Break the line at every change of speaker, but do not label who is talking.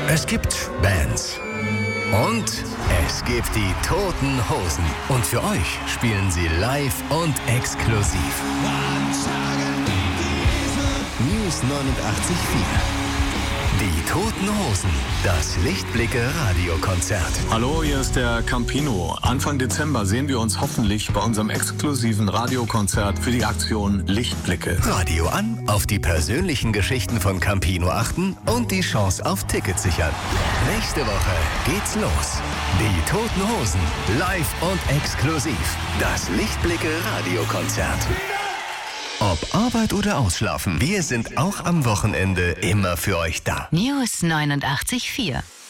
Es gibt Bands. Und es gibt die Toten Hosen. Und für euch spielen sie live und exklusiv. News 89.4. Die Toten Hosen. Das Lichtblicke-Radiokonzert.
Hallo, hier ist der Campino. Anfang Dezember sehen wir uns hoffentlich bei unserem exklusiven Radiokonzert für die Aktion Lichtblicke.
Radio an, auf die persönlichen Geschichten von Campino achten und die Chance auf Tickets sichern. Nächste Woche geht's los. Die Toten Hosen. Live und exklusiv. Das Lichtblicke-Radiokonzert. Ob Arbeit oder Ausschlafen, wir sind auch am Wochenende immer für euch da.
News 89.4